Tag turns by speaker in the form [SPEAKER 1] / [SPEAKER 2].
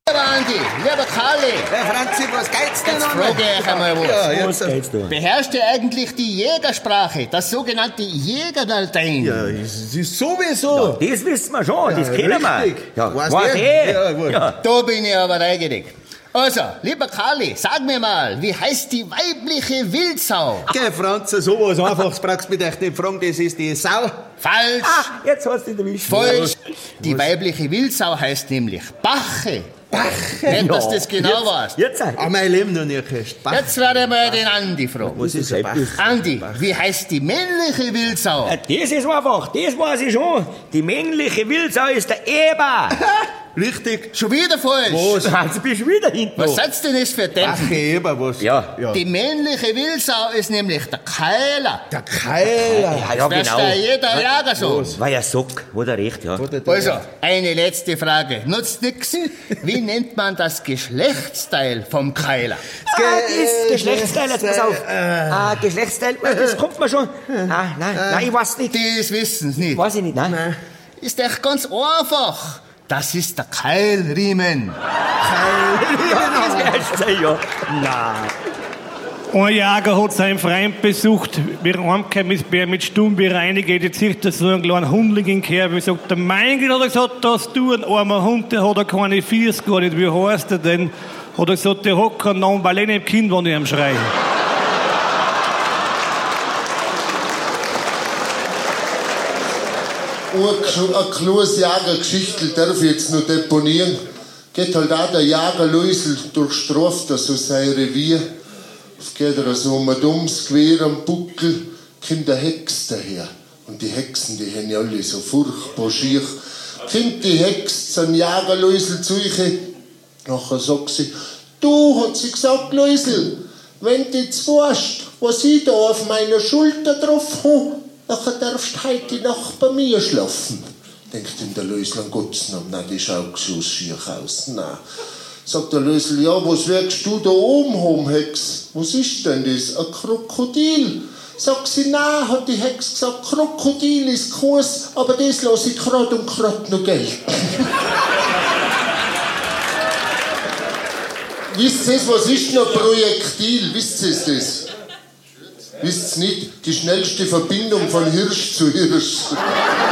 [SPEAKER 1] Andi, lieber Karli.
[SPEAKER 2] Franzi, was geht's denn
[SPEAKER 1] Jetzt
[SPEAKER 2] noch?
[SPEAKER 1] frage ich euch einmal was.
[SPEAKER 2] Ja, jetzt.
[SPEAKER 3] Was geht's da?
[SPEAKER 1] Beherrscht ihr eigentlich die Jägersprache, das sogenannte Jägerlatein?
[SPEAKER 2] Ja, es ist sowieso.
[SPEAKER 3] Das wissen wir schon, das kennen wir.
[SPEAKER 2] richtig.
[SPEAKER 3] Ja,
[SPEAKER 2] Weißt
[SPEAKER 3] weiß
[SPEAKER 2] du?
[SPEAKER 3] eh.
[SPEAKER 2] Ja, gut.
[SPEAKER 3] Ja.
[SPEAKER 1] Da bin ich aber neugierig. Also, lieber Karli, sag mir mal, wie heißt die weibliche Wildsau?
[SPEAKER 2] Geh, Franzi, sowas Einfaches brauchst du mich echt nicht fragen, das ist die Sau.
[SPEAKER 1] Falsch.
[SPEAKER 3] Jetzt hast du ihn erwischt.
[SPEAKER 1] Falsch. Die weibliche Wildsau heißt nämlich Bache. Nicht, dass das genau warst.
[SPEAKER 3] Jetzt
[SPEAKER 2] Ah, mein Leben noch nie gehört.
[SPEAKER 1] Jetzt werde ich mal den Andi fragen.
[SPEAKER 2] Was ist ein Bach?
[SPEAKER 1] Andi, wie heißt die männliche Wildsau?
[SPEAKER 3] Das ist einfach, das weiß ich schon. Die männliche Wildsau ist der Eber.
[SPEAKER 2] Richtig.
[SPEAKER 1] Schon wieder falsch.
[SPEAKER 2] Was?
[SPEAKER 3] Also bist du wieder hinten.
[SPEAKER 1] Was
[SPEAKER 3] noch.
[SPEAKER 1] seid denn das für Deppen?
[SPEAKER 2] Ach, Eber, was?
[SPEAKER 3] Ja.
[SPEAKER 1] Die männliche Wildsau ist nämlich der Keiler.
[SPEAKER 2] Der Keiler.
[SPEAKER 3] Ja,
[SPEAKER 1] Das
[SPEAKER 3] genau.
[SPEAKER 1] da jeder Jager so.
[SPEAKER 3] War ja Sock, wo der recht, ja.
[SPEAKER 1] Also, eine letzte Frage. Nutzt nix. Wie nennt man das Geschlechtsteil vom Keiler?
[SPEAKER 3] Das Geschlechtsteil, jetzt pass auf. Geschlechtsteil, das kommt mir schon. Nein, ich weiß nicht.
[SPEAKER 1] Das wissen's nicht.
[SPEAKER 3] Weiß ich nicht, nein.
[SPEAKER 1] Ist echt ganz einfach. Das ist der Keilriemen.
[SPEAKER 3] Das erst sein, ja. Nein.
[SPEAKER 4] Ein Jäger hat seinen Freund besucht. Wir heimgekommen ist Bär mit Stummbier reingeht. Jetzt sieht er so einen kleinen Hundling in Kerbe. Ich sagt, mein Gott, hat er gesagt, das du ein armer Hund, der hat er keine Fiers gar nicht. Wie heißt er denn? Hat er gesagt, der hat keinen Namen, weil ich nicht im Kind, wenn ich am Schreien.
[SPEAKER 5] Eine kleines Jagergeschichtel darf ich jetzt noch deponieren. Geht halt auch der Jager Luisel durchstraft so sein Revier. Es geht er so um ein dummes Gewehr am Buckel, kommt der Hex daher. Und die Hexen, die haben ja alle so furchtbar schier. Kommt die Hex zum Jager Luisel zu euch. Nachher sagt sie, du, hat sie gesagt, Luisel, wenn du jetzt weißt, was ich da auf meiner Schulter drauf habe, nachher darfst du heute Nacht bei mir schlafen. Denkt in der Lösel an Gottes Namen, nein, die schaut so schier aus, nein. Sagt der Lösel, ja, was wirkst du da oben haben, Hex? Was ist denn das? Ein Krokodil? Sagt sie, nein, hat die Hex gesagt, Krokodil ist Kurs, aber das lasse ich grad und grad noch gelten. Wisst ihr, was ist noch Projektil? Wisst ihr das? Wisst ihr nicht? Die schnellste Verbindung von Hirsch zu Hirsch.